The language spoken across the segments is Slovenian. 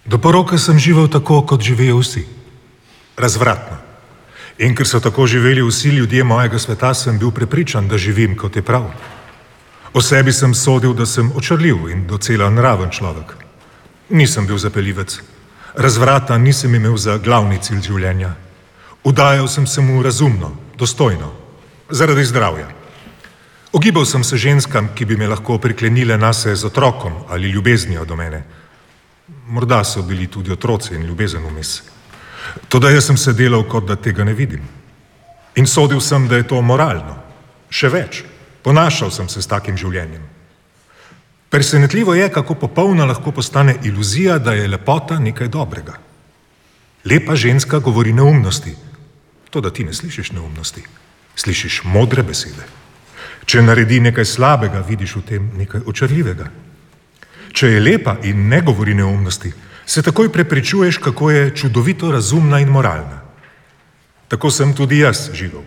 Do poroke sem živel tako, kot živijo vsi. Razvratno. In ker so tako živeli vsi ljudje mojega sveta, sem bil prepričan, da živim, kot je prav. O sebi sem sodil, da sem očarljiv in docela nraven človek. Nisem bil zapeljivec. Razvrata nisem imel za glavni cilj življenja. Udajal sem se mu razumno, dostojno, zaradi zdravja. Ogibal sem se ženskam, ki bi me lahko priklenile nase z otrokom ali ljubeznijo do mene. Morda so bili tudi otroci in ljubezen vmes. Toda jaz sem se delal, kot da tega ne vidim. In sodil sem, da je to moralno. Še več, ponašal sem se s takim življenjem. Presenetljivo je, kako popolna lahko postane iluzija, da je lepota nekaj dobrega. Lepa ženska govori neumnosti. Toda ti ne slišiš neumnosti. Slišiš modre besede. Če naredi nekaj slabega, vidiš v tem nekaj očarljivega. Če je lepa in ne govori neumnosti, se takoj prepričuješ, kako je čudovito razumna in moralna. Tako sem tudi jaz živel.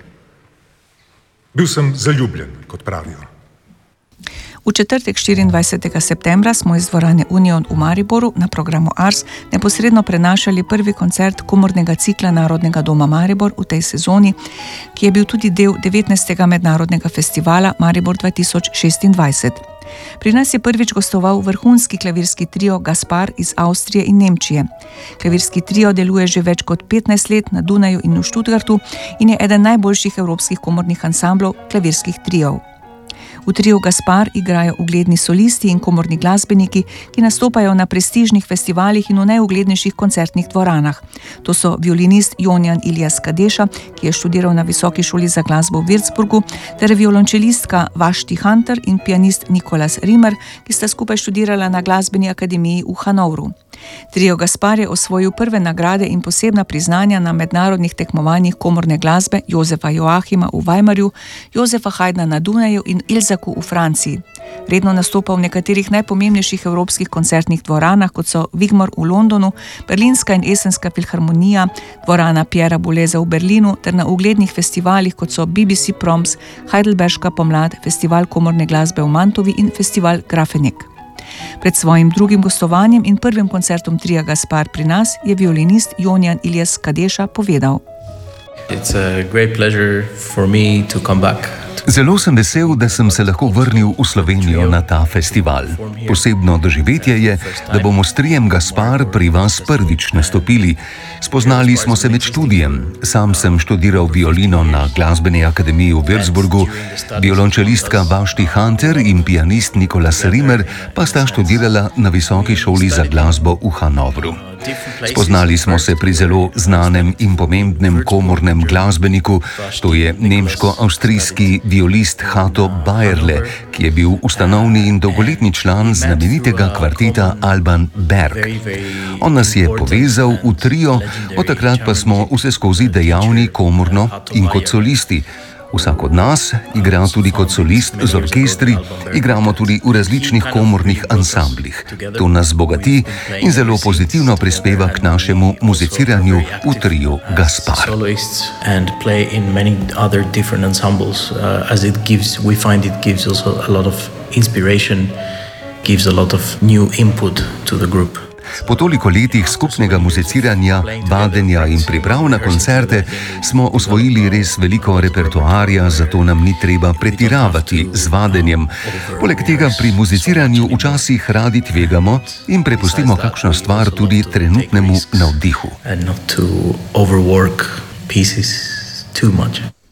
Bil sem zaljubljen, kot pravijo. V četrtek 24. septembra smo iz dvorane Union v Mariboru na programu Ars neposredno prenašali prvi koncert komornega cikla Narodnega doma Maribor v tej sezoni, ki je bil tudi del 19. mednarodnega festivala Maribor 2026. Pri nas je prvič gostoval vrhunski klavirski trio Gaspar iz Avstrije in Nemčije. Klavirski trio deluje že več kot 15 let na Dunaju in v Stuttgartu in je eden najboljših evropskih komornih ansamblov klavirskih triov. V triu Gaspar igrajo ugledni solisti in komorni glasbeniki, ki nastopajo na prestižnih festivalih in v najuglednejših koncertnih dvoranah. To so violinist Jonjan Ilijas Kadeša, ki je študiral na Visoki šoli za glasbo v Würzburgu, ter violončelistka Vashti Hunter in pianist Nicolas Rimer, ki sta skupaj študirala na glasbeni akademiji v Hanovru. Trio Gaspar je osvojil prve nagrade in posebna priznanja na mednarodnih tekmovanjih komorne glasbe Josefa Joachima v Weimarju, Josefa Haydna na Dunaju in Ilzaku v Franciji. Redno nastopa v nekaterih najpomembnejših evropskih koncertnih dvoranah, kot so Wigmor v Londonu, Berlinska in Esenska filharmonija, dvorana Pierra Bouleza v Berlinu ter na uglednih festivalih, kot so BBC Proms, Heidelberška pomlad, Festival komorne glasbe v Mantovi in Festival Grafenek. Pred svojim drugim gostovanjem in prvim koncertom tria Gaspar pri nas je violinist Jonjan Ilijas Kadeša povedal: It's a great pleasure for me to come back. Zelo sem vesel, da sem se lahko vrnil v Slovenijo na ta festival. Posebno doživetje je, da bomo s trijem Gaspar pri vas prvič nastopili. Spoznali smo se med študijem. Sam sem študiral violino na glasbeni akademiji v Würzburgu, violončelistka Vashti Hunter in pianist Nicolas Rimer pa sta študirala na Visoki šoli za glasbo v Hanovru. Spoznali smo se pri zelo znanem in pomembnem komornem glasbeniku, to je nemško-avstrijski violist Hato Bayerle, ki je bil ustanovni in dolgoletni član znamenitega kvarteta Alban Berg. On nas je povezal v trio, od takrat pa smo vseskozi dejavni komorno in kot solisti. Vsak od nas igra tudi kot solist z orkestri, igramo tudi v različnih komornih ansamblih. To nas bogati in zelo pozitivno prispeva k našemu muziciranju v triu Gaspar. Po toliko letih skupnega muziciranja, vadenja in priprav na koncerte smo osvojili res veliko repertoarja, zato nam ni treba pretiravati z vadenjem. Poleg tega pri muziciranju včasih radi tvegamo in prepustimo kakšno stvar tudi trenutnemu navdihu.